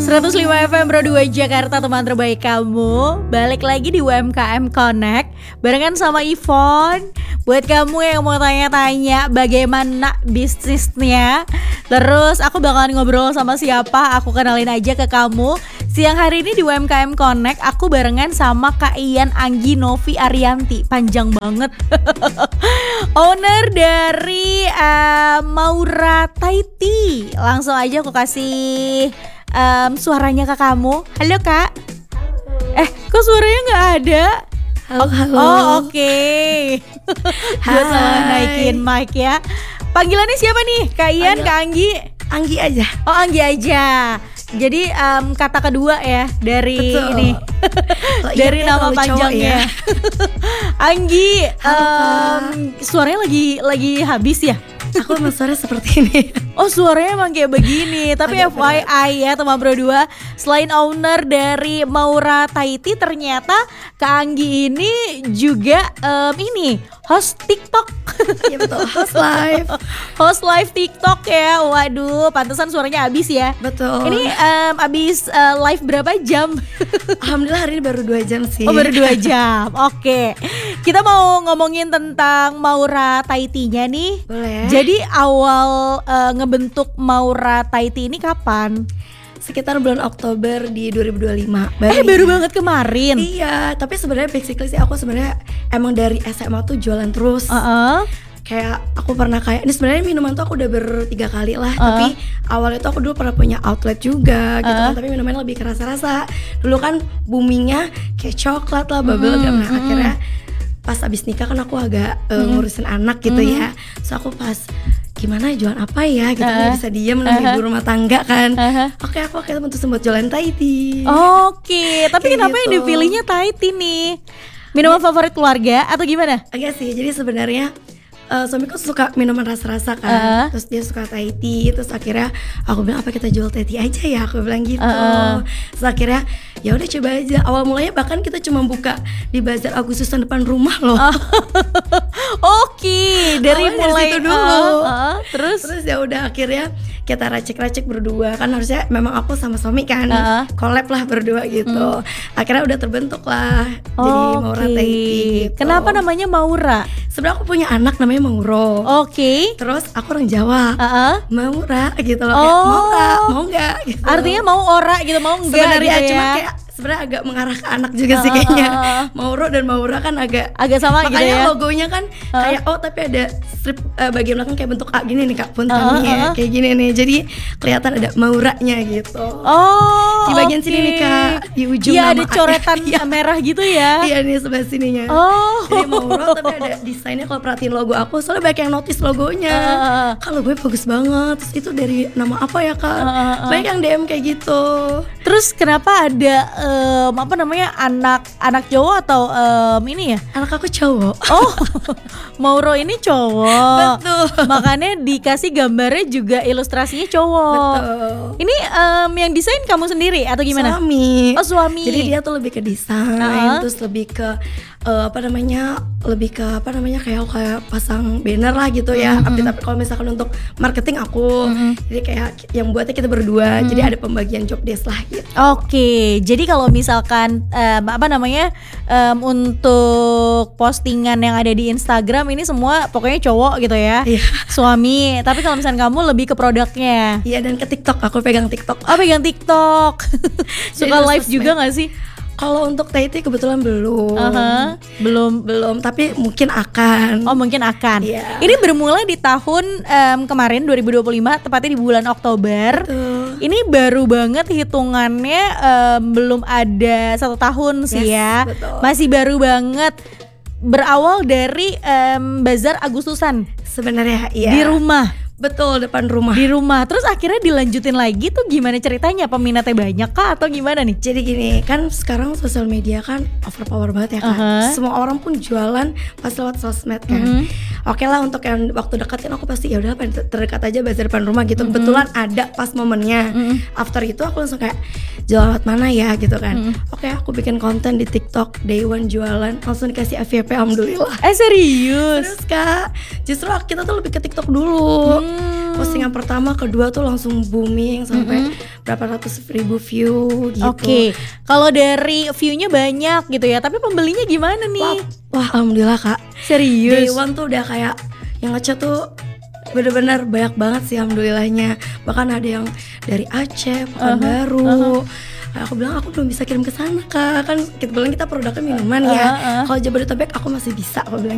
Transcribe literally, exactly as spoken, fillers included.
seratus lima F M Broadway Jakarta, teman terbaik kamu. Balik lagi di U M K M Connect barengan sama Yvonne. Buat kamu yang mau tanya-tanya bagaimana bisnisnya, terus aku bakalan ngobrol sama siapa, aku kenalin aja ke kamu. Siang hari ini di U M K M Connect aku barengan sama Kak Ian Anggi Novi Arianti. Panjang banget. Owner dari uh, Maura Thai Tea. Langsung aja aku kasih um, suaranya ke kamu. Halo Kak. Halo. Eh kok suaranya gak ada? Halo, halo. Oh oke okay. Gue salah naikin mic ya. Panggilannya siapa nih? Kak Ian, Kak Anggi? Anggi aja. Oh Anggi aja. Jadi um, kata kedua ya dari Betul. ini dari iya, nama panjangnya. Ya. Anggi, um, suaranya lagi lagi habis ya? Aku emang suaranya seperti ini. Oh suaranya emang kayak begini. Tapi F Y I ya teman Bro dua, selain owner dari Maura Thai Tea, ternyata Kak Anggi ini juga um, ini host TikTok. Iya betul, host live. Host live TikTok ya. Waduh, pantesan suaranya habis ya. Betul. Ini um, habis uh, live berapa jam? Alhamdulillah hari ini baru dua jam sih. Oh baru dua jam. Oke. Kita mau ngomongin tentang Maura Thai Tea-nya nih. Boleh. Jadi awal uh, ngebentuk Maura Thai Tea ini kapan? Sekitar bulan Oktober di dua ribu dua puluh lima. Baru eh baru banget kemarin. Iya, tapi sebenarnya basically sih aku sebenarnya emang dari S M A tuh jualan terus. Uh-uh. Kayak aku pernah kayak ini sebenarnya minuman tuh aku udah bertiga kali lah. Uh. Tapi awalnya tuh aku dulu pernah punya outlet juga gitu uh. kan. Tapi minumannya lebih kerasa-rasa. Dulu kan boomingnya kayak coklat lah, bubble gum. Mm-hmm. Nah akhirnya pas abis nikah kan aku agak uh, mm-hmm. ngurusin anak gitu mm-hmm. ya. So aku pas gimana jualan apa ya gitu uh, kan bisa diem namanya uh, ibu rumah tangga kan. uh, Oke aku akhirnya memutuskan buat jualan Thai Tea. Oke, tapi kenapa gitu. Yang dipilihnya Thai Tea nih? Minuman favorit keluarga atau gimana? Agak sih, jadi sebenarnya Uh, suamiku suka minuman rasa-rasa kan, uh. terus dia suka Thai Tea, terus akhirnya aku bilang apa kita jual Thai Tea aja ya, aku bilang gitu. Uh. Terus akhirnya ya udah coba aja. Awal mulanya bahkan kita cuma buka di Bazar Agustusan depan rumah loh. Uh. Oke, okay. dari Awalnya mulai dari situ dulu. Uh, uh, terus terus ya udah akhirnya kita racik-racik berdua kan, harusnya memang aku sama suami kan uh. collab lah berdua gitu. Hmm. Akhirnya udah terbentuk lah oh, jadi Maura okay. Thai Tea gitu. Kenapa namanya Maura? Sebenarnya aku punya anak namanya Mauro. Oke. Okay. Terus aku orang Jawa. Uh-uh. Maura gitu loh. Oh. Kayak mau gak? Mau gak? Gitu. Artinya mau ora gitu, mau enggak sebenarnya gitu ya. Cuma kayak sebenarnya agak mengarah ke anak juga sih kayaknya. Uh, Mauro dan Maura kan agak agak sama gitu ya. Makanya logonya kan uh. kayak oh tapi ada strip uh, bagian belakang kayak bentuk A gini nih Kak, punten uh, uh, ya. Uh. Kayak gini nih. Jadi kelihatan ada Mauranya gitu. Oh. Di bagian okay. sini nih Kak, di ujung ya, nama. Iya ada coretan ya. merah gitu ya. Iya nih sebelah sininya. Oh. Jadi Mauro tapi ada desainnya, kalau perhatiin logo aku soalnya banyak yang notice logonya. Uh. Kalau gue bagus banget. Terus itu dari nama apa ya Kak? Uh, uh, uh. Banyak yang D M kayak gitu. Terus kenapa ada um, apa namanya anak anak cowok atau um, ini ya? Anak aku cowok. Oh, Mauro ini cowok. Betul. Makanya dikasih gambarnya juga ilustrasinya cowok. Betul. Ini um, yang desain kamu sendiri atau gimana? Suami. Oh suami. Jadi dia tuh lebih ke desain, uh-huh. terus lebih ke uh, apa namanya, lebih ke apa namanya kayak kayak pasang banner lah gitu ya. Mm-hmm. Tapi tapi kalau misalkan untuk marketing aku, mm-hmm. jadi kayak yang buatnya kita berdua. Mm-hmm. Jadi ada pembagian job desk lah gitu. Oke, okay. Jadi kalau misalkan um, apa namanya um, untuk postingan yang ada di Instagram ini semua pokoknya cowok gitu ya, yeah. Suami. Tapi kalau misalkan kamu lebih ke produknya. Iya, dan ke TikTok, aku pegang TikTok. Oh pegang TikTok. Suka live juga nggak sih? Kalau untuk Thai Tea kebetulan belum, uh-huh. belum, belum. Tapi mungkin akan. Oh mungkin akan. Yeah. Ini bermula di tahun um, kemarin dua ribu dua puluh lima, tepatnya di bulan Oktober. Betul. Ini baru banget hitungannya, um, belum ada satu tahun sih yes, ya. Betul. Masih baru banget. Berawal dari um, Bazar Agustusan. Sebenarnya iya. Di rumah. Betul, depan rumah. Di rumah, terus akhirnya dilanjutin lagi tuh gimana ceritanya? Peminatnya banyak kah atau gimana nih? Jadi gini, kan sekarang sosial media kan overpower banget ya kan. Uh-huh. Semua orang pun jualan pas lewat sosmed kan. Uh-huh. Oke lah untuk yang waktu deketin aku pasti ya udah terdekat aja bazar depan rumah gitu. Uh-huh. Kebetulan ada pas momennya. Uh-huh. After itu aku langsung kayak jualan lewat mana ya gitu kan. Uh-huh. Oke, aku bikin konten di TikTok, day one jualan, langsung dikasih F Y P, alhamdulillah. Eh serius? Terus Kak, justru kita tuh lebih ke TikTok dulu. Hmm. Postingan pertama, kedua tuh langsung booming sampai mm-hmm. berapa ratus ribu view gitu. Oke, okay. Kalau dari view-nya banyak gitu ya, tapi pembelinya gimana nih? Wah, wah alhamdulillah Kak. Serius? Day one tuh udah kayak yang ngechat tuh bener-bener banyak banget sih alhamdulillahnya. Bahkan ada yang dari Aceh, Pekanbaru. Uh-huh, uh-huh. Aku bilang aku belum bisa kirim ke sana Kak. Kan kita bilang kita produknya minuman uh-huh, ya. Uh-huh. Kalau Jabodetabek aku masih bisa, aku bilang